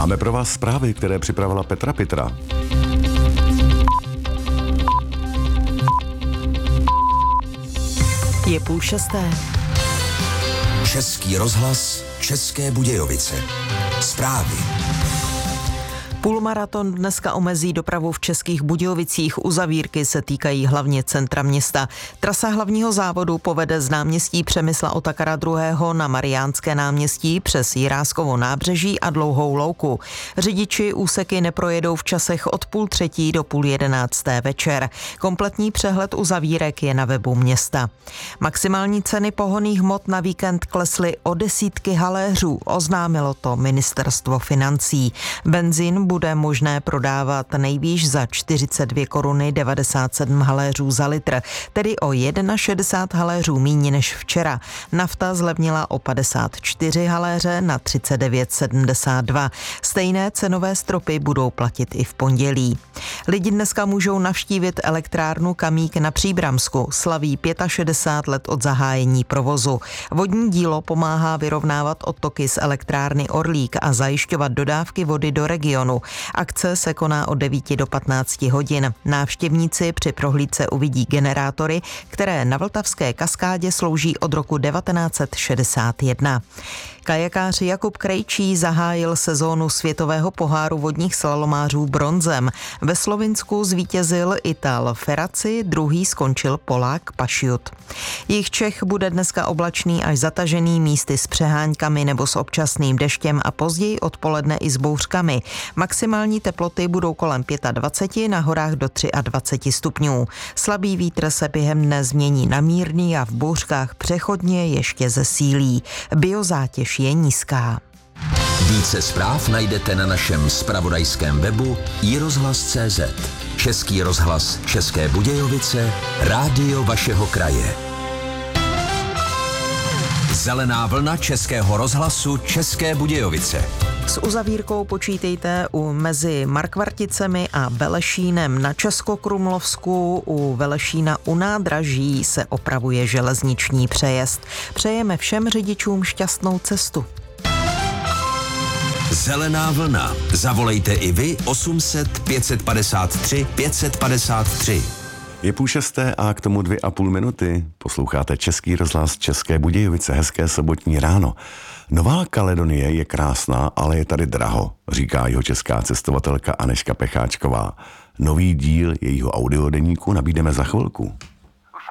Máme pro vás zprávy, které připravila Petra Pitra. Je 5:30. Český rozhlas, České Budějovice. Zprávy. Půlmaraton dneska omezí dopravu v Českých Budějovicích. Uzavírky se týkají hlavně centra města. Trasa hlavního závodu povede z náměstí Přemysla Otakara II. Na Mariánské náměstí přes Jiráskovo nábřeží a Dlouhou louku. Řidiči úseky neprojedou v časech od 10:30 do 10:30 večer. Kompletní přehled uzavírek je na webu města. Maximální ceny pohonných hmot na víkend klesly o desítky haléřů, oznámilo to ministerstvo financí. Benzín bude možné prodávat nejvýš za 42 koruny 97 haléřů za litr, tedy o 61 haléřů míň než včera. Nafta zlevnila o 54 haléře na 39,72. Stejné cenové stropy budou platit i v pondělí. Lidi dneska můžou navštívit elektrárnu Kamík na Příbramsku. Slaví 65 let od zahájení provozu. Vodní dílo pomáhá vyrovnávat odtoky z elektrárny Orlík a zajišťovat dodávky vody do regionu. Akce se koná od 9 do 15 hodin. Návštěvníci při prohlídce uvidí generátory, které na Vltavské kaskádě slouží od roku 1961. Kajakář Jakub Krejčí zahájil sezónu světového poháru vodních slalomářů bronzem. Ve Slovinsku zvítězil Ital Ferraci, druhý skončil Polák Pašiut. Jih Čech bude dneska oblačný až zatažený, místy s přeháňkami nebo s občasným deštěm a později odpoledne i s bouřkami. Maximální teploty budou kolem 25, na horách do 23 stupňů. Slabý vítr se během dne změní na mírný a v bouřkách přechodně ještě zesílí. Biozátěž je nízká. Více zpráv najdete na našem zpravodajském webu iRozhlas.cz. Český rozhlas České Budějovice, rádio vašeho kraje. Zelená vlna Českého rozhlasu České Budějovice. S uzavírkou počítejte mezi Markvarticemi a Velešínem na Českokrumlovsku. U Velešína u nádraží se opravuje železniční přejezd. Přejeme všem řidičům šťastnou cestu. Zelená vlna. Zavolejte i vy 800 553 553. Je 5:30 a k tomu 2,5 minuty. Posloucháte Český rozhlas České Budějovice. Hezké sobotní ráno. Nová Kaledonie je krásná, ale je tady draho, říká jeho česká cestovatelka Anežka Pecháčková. Nový díl jejího audiodeníku nabídneme za chvilku.